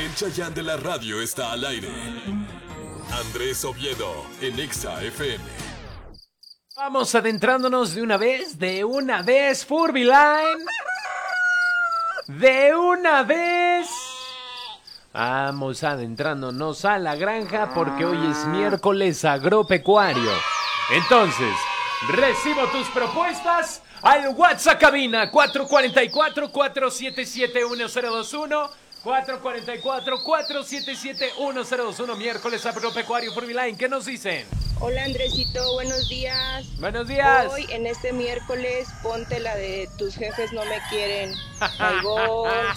El Chayán de la radio está al aire. Andrés Oviedo en Exa FM. Vamos adentrándonos de una vez, Furbyline. De una vez. Vamos adentrándonos a la granja porque hoy es miércoles agropecuario. Entonces, recibo tus propuestas al WhatsApp cabina 444-477-1021. 444-477-1021, miércoles agropecuario Furbyline. ¿Qué nos dicen? Hola Andresito, buenos días. Buenos días. Hoy en este miércoles ponte la de tus jefes no me quieren. My balls.